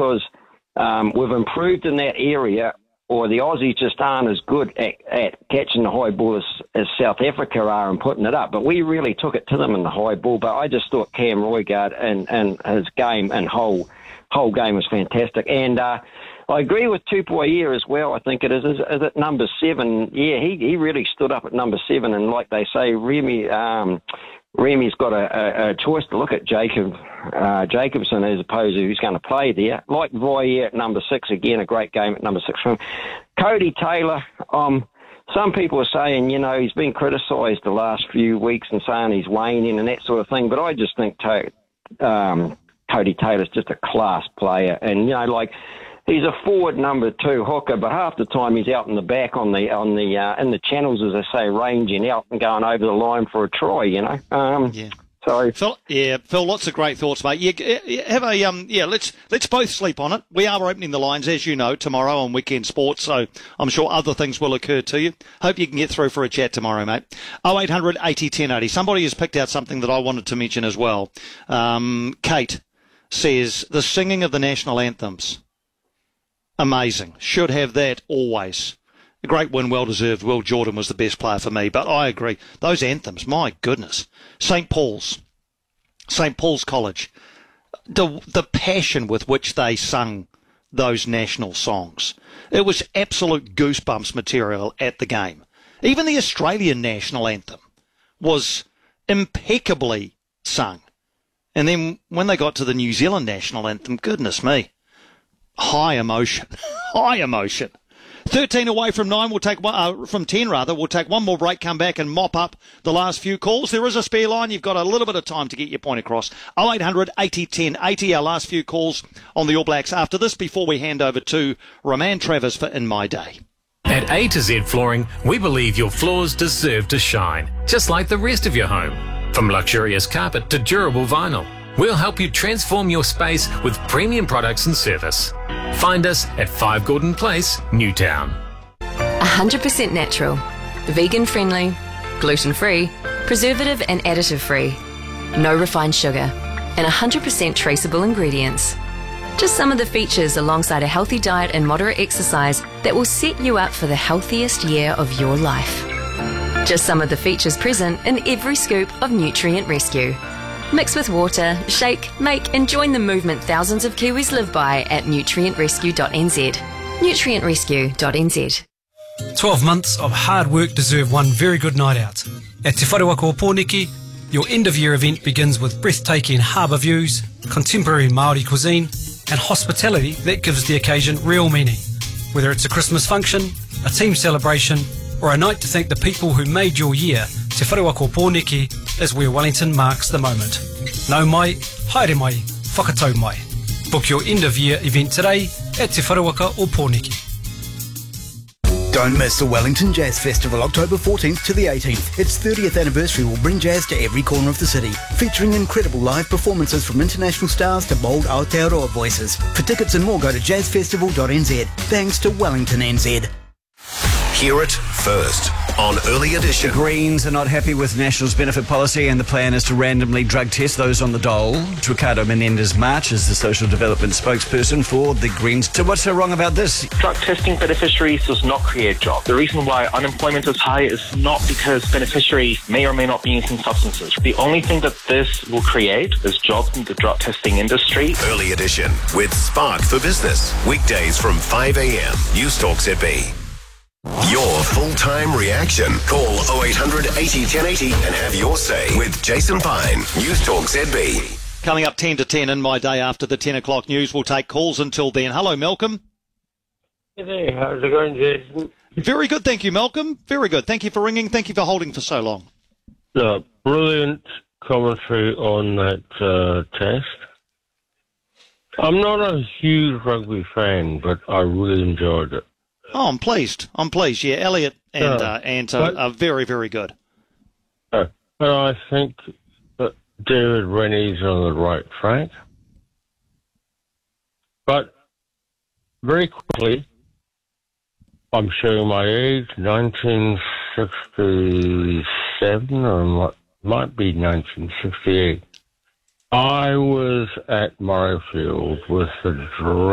because we've improved in that area, or the Aussies just aren't as good at catching the high ball as South Africa are and putting it up. But we really took it to them in the high ball. But I just thought Cam Roigard and his game and whole game was fantastic. And I agree with Tupuaia as well. I think it is at number 7. Yeah, he really stood up at number 7. And like they say, Remy's got a choice to look at Jacobson as opposed to who's going to play there. Like Voyer at number 6, again, a great game at number 6 for him. Cody Taylor, some people are saying, he's been criticised the last few weeks and saying he's waning and that sort of thing, but I just think Cody Taylor's just a class player. And, he's a forward number 2 hooker, but half the time he's out in the back in the channels, as I say, ranging out and going over the line for a try. Yeah. So Phil, lots of great thoughts, mate. Let's both sleep on it. We are opening the lines, as you know, tomorrow on Weekend Sports, so I'm sure other things will occur to you. Hope you can get through for a chat tomorrow, mate. 0800 80 1080. Somebody has picked out something that I wanted to mention as well. Kate says the singing of the national anthems. Amazing. Should have that always. A great win, well-deserved. Will Jordan was the best player for me, but I agree. Those anthems, my goodness. St. Paul's College. The passion with which they sung those national songs. It was absolute goosebumps material at the game. Even the Australian national anthem was impeccably sung. And then when they got to the New Zealand national anthem, goodness me. High emotion. 13 away from 9. We'll take from 10 rather. We'll take one more break, come back and mop up the last few calls. There is a spare line. You've got a little bit of time to get your point across. 0800 80 10 80. Our last few calls on the All Blacks after this before we hand over to Roman Travers for In My Day. At A to Z Flooring, we believe your floors deserve to shine, just like the rest of your home. From luxurious carpet to durable vinyl, we'll help you transform your space with premium products and service. Find us at 5 Gordon Place, Newtown. 100% natural, vegan-friendly, gluten-free, preservative and additive-free, no refined sugar, and 100% traceable ingredients. Just some of the features alongside a healthy diet and moderate exercise that will set you up for the healthiest year of your life. Just some of the features present in every scoop of Nutrient Rescue. Mix with water, shake, make and join the movement thousands of Kiwis live by at nutrientrescue.nz. nutrientrescue.nz. 12 months of hard work deserve one very good night out. At Te Whare Waka o Pōneke, your end-of-year event begins with breathtaking harbour views, contemporary Māori cuisine and hospitality that gives the occasion real meaning. Whether it's a Christmas function, a team celebration or a night to thank the people who made your year, Te Whare Waka o Pōneke is where Wellington marks the moment. Nau mai, haere mai, whakatau mai. Book your end-of-year event today at Te Whare Waka o Pōneke. Don't miss the Wellington Jazz Festival, October 14th to the 18th. Its 30th anniversary will bring jazz to every corner of the city, featuring incredible live performances from international stars to bold Aotearoa voices. For tickets and more, go to jazzfestival.nz. Thanks to Wellington NZ. Hear it first on Early Edition. The Greens are not happy with National's benefit policy and the plan is to randomly drug test those on the dole. Ricardo Menendez-March is the social development spokesperson for the Greens. So what's so wrong about this? Drug testing beneficiaries does not create jobs. The reason why unemployment is high is not because beneficiaries may or may not be using substances. The only thing that this will create is jobs in the drug testing industry. Early Edition with Spark for Business. Weekdays from 5 a.m. News Talk ZB. Your full-time reaction. Call 0800 80 1080 and have your say with Jason Pine. News Talk ZB. Coming up 10 to 10 in my day after the 10 o'clock news. We'll take calls until then. Hello, Malcolm. Hey there, how's it going, Jason? Very good, thank you, Malcolm. Very good. Thank you for ringing. Thank you for holding for so long. Brilliant commentary on that test. I'm not a huge rugby fan, but I really enjoyed it. Oh, I'm pleased. Yeah, Elliot and Ant are very, very good. But I think that David Rennie's on the right track. But very quickly, I'm showing my age, 1967, or might be 1968. I was at Murrayfield with the